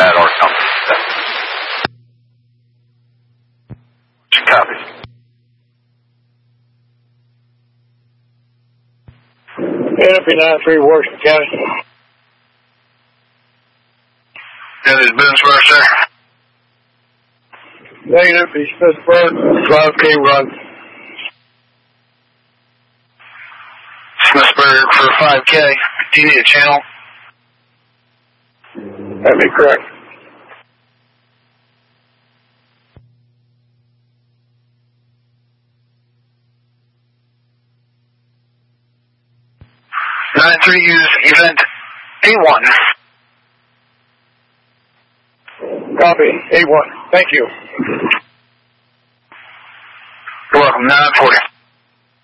that or something. Copy. NFP 93, Washington County. That is Bensburg, sir. Negative, East Pittsburgh, 5K run. Smithsburg for 5K. Do you need a channel? That'd be correct. Use event A1. Copy, A1. Thank you. You're welcome. 940.